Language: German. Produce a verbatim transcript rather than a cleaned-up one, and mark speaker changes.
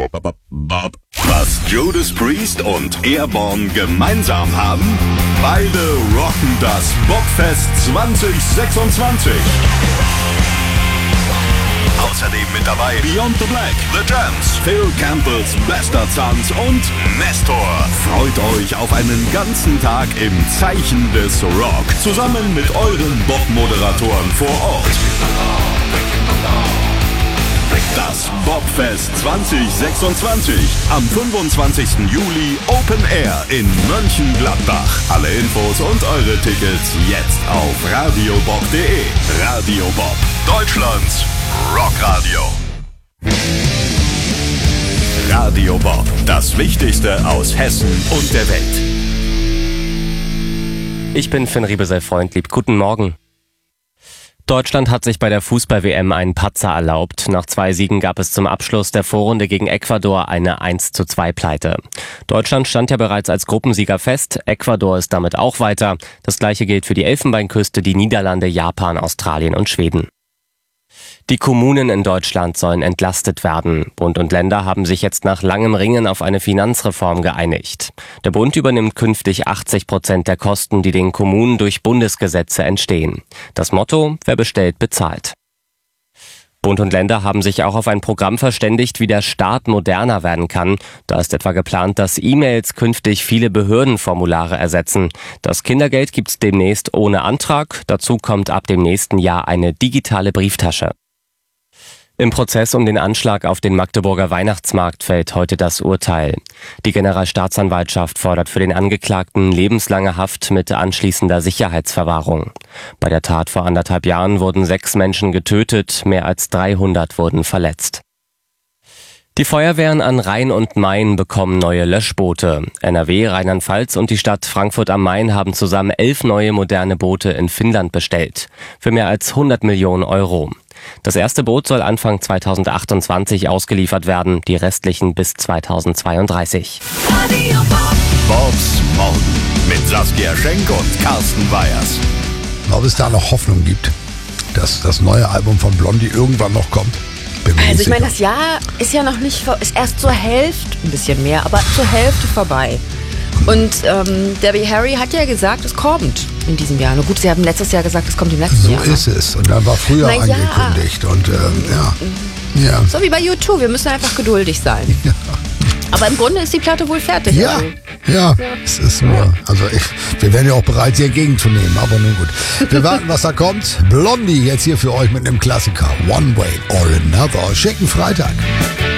Speaker 1: Was Judas Priest und Airborne gemeinsam haben? Beide rocken das Bobfest zwanzig sechsundzwanzig. Außerdem mit dabei Beyond the Black, The Jams, Phil Campbells bester Zanz und Nestor. Freut euch auf einen ganzen Tag im Zeichen des Rock, zusammen mit euren Bob-Moderatoren vor Ort. Das Bobfest zwanzig sechsundzwanzig am fünfundzwanzigsten Juli Open Air in Mönchengladbach. Alle Infos und eure Tickets jetzt auf radiobob punkt de. Radio Bob, Deutschlands Rockradio. Radio Bob, das Wichtigste aus Hessen und der Welt.
Speaker 2: Ich bin Finn Riebesell-Freundlieb. Guten Morgen. Deutschland hat sich bei der Fußball-W M einen Patzer erlaubt. Nach zwei Siegen gab es zum Abschluss der Vorrunde gegen Ecuador eine eins zu zwei Pleite. Deutschland stand ja bereits als Gruppensieger fest. Ecuador ist damit auch weiter. Das gleiche gilt für die Elfenbeinküste, die Niederlande, Japan, Australien und Schweden. Die Kommunen in Deutschland sollen entlastet werden. Bund und Länder haben sich jetzt nach langem Ringen auf eine Finanzreform geeinigt. Der Bund übernimmt künftig achtzig Prozent der Kosten, die den Kommunen durch Bundesgesetze entstehen. Das Motto: Wer bestellt, bezahlt. Bund und Länder haben sich auch auf ein Programm verständigt, wie der Staat moderner werden kann. Da ist etwa geplant, dass E-Mails künftig viele Behördenformulare ersetzen. Das Kindergeld gibt's demnächst ohne Antrag. Dazu kommt ab dem nächsten Jahr eine digitale Brieftasche. Im Prozess um den Anschlag auf den Magdeburger Weihnachtsmarkt fällt heute das Urteil. Die Generalstaatsanwaltschaft fordert für den Angeklagten lebenslange Haft mit anschließender Sicherheitsverwahrung. Bei der Tat vor anderthalb Jahren wurden sechs Menschen getötet, mehr als dreihundert wurden verletzt. Die Feuerwehren an Rhein und Main bekommen neue Löschboote. N R W, Rheinland-Pfalz und die Stadt Frankfurt am Main haben zusammen elf neue moderne Boote in Finnland bestellt. Für mehr als hundert Millionen Euro. Das erste Boot soll Anfang zweitausendachtundzwanzig ausgeliefert werden, die restlichen bis zweitausendzweiunddreißig.
Speaker 1: Bobs Morgen mit Saskia Schenk und Carsten Weyers.
Speaker 3: Ob es da noch Hoffnung gibt, dass das neue Album von Blondie irgendwann noch kommt?
Speaker 4: Also ich meine, das Jahr ist ja noch nicht, ist erst zur Hälfte, ein bisschen mehr, aber zur Hälfte vorbei. Und ähm, Debbie Harry hat ja gesagt, es kommt in diesem Jahr. Na gut, sie haben letztes Jahr gesagt, es kommt im letzten
Speaker 3: so
Speaker 4: Jahr.
Speaker 3: So ist es. Und dann war früher
Speaker 4: Na ja.
Speaker 3: angekündigt. Und ähm, ja. ja.
Speaker 4: So wie bei U zwei, wir müssen einfach geduldig sein.
Speaker 3: Ja.
Speaker 4: Aber im Grunde ist die Platte wohl fertig.
Speaker 3: Ja,
Speaker 4: also.
Speaker 3: ja, ja, es ist nur, also ich, wir wären ja auch bereit, sie entgegenzunehmen, aber nun gut. Wir warten, was da kommt. Blondie jetzt hier für euch mit einem Klassiker. One Way or Another. Schicken Freitag.